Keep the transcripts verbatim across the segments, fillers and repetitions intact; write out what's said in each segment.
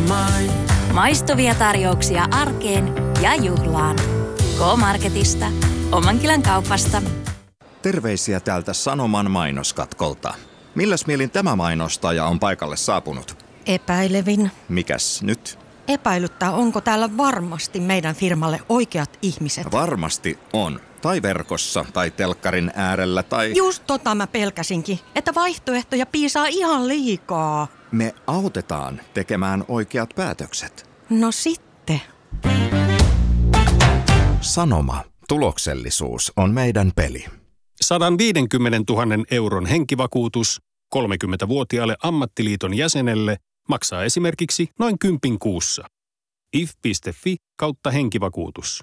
mine. Maistuvia tarjouksia arkeen ja juhlaan. K-Marketista. Omankylän kaupasta. Terveisiä täältä Sanoman mainoskatkolta. Milläs mielin tämä mainostaja on paikalle saapunut? Epäilevin. Mikäs nyt? Epäilyttää, onko täällä varmasti meidän firmalle oikeat ihmiset. Varmasti on. Tai verkossa, tai telkkarin äärellä, tai... Just tota mä pelkäsinkin, että vaihtoehtoja piisaa ihan liikaa. Me autetaan tekemään oikeat päätökset. No sitten. Sanoma. Tuloksellisuus on meidän peli. sata viisikymmentätuhatta euron henkivakuutus kolmekymmentävuotiaalle ammattiliiton jäsenelle maksaa esimerkiksi noin kympin kuussa. if piste fi kautta henkivakuutus.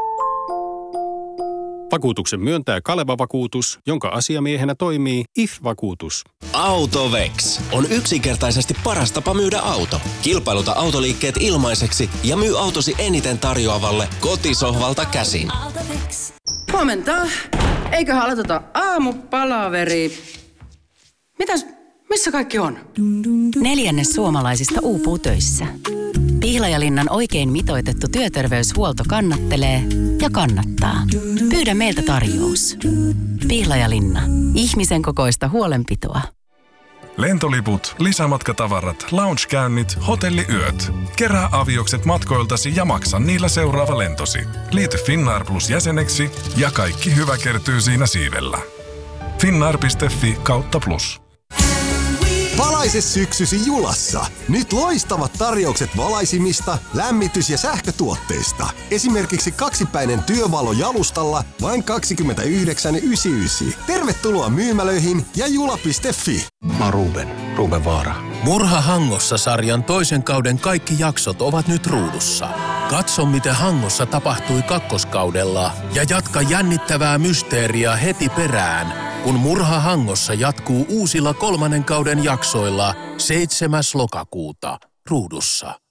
Vakuutuksen myöntää Kaleva Vakuutus, jonka asiamiehenä toimii I F-vakuutus. AutoVex on yksinkertaisesti paras tapa myydä auto. Kilpailuta autoliikkeet ilmaiseksi ja myy autosi eniten tarjoavalle kotisohvalta käsin. Huomenta. Eiköhän aloiteta aamupalaveri. Mitäs, missä kaikki on? Neljännes suomalaisista uupuu töissä. Pihlajalinnan oikein mitoitettu työterveyshuolto kannattelee ja kannattaa. Pyydä meiltä tarjous. Pihlajalinna. Ihmisen kokoista huolenpitoa. Lentoliput, lisämatkatavarat, loungekäynnit, hotelliyöt. Kerää aviokset matkoiltasi ja maksa niillä seuraava lentosi. Liity Finnair Plus jäseneksi ja kaikki hyvä kertyy siinä siivellä. finnair piste fi kautta plus. Valaise syksysi Julassa. Nyt loistavat tarjoukset valaisimista, lämmitys- ja sähkötuotteista. Esimerkiksi kaksipäinen työvalo jalustalla vain kaksikymmentäyhdeksän yhdeksänkymmentäyhdeksän. Tervetuloa myymälöihin ja jula piste fi. Mä oon Ruben, Ruben Vaara. Murha Hangossa-sarjan toisen kauden kaikki jaksot ovat nyt ruudussa. Katso, mitä Hangossa tapahtui kakkoskaudella ja jatka jännittävää mysteeriä heti perään, kun Murha Hangossa jatkuu uusilla kolmannen kauden jaksoilla seitsemäs lokakuuta ruudussa.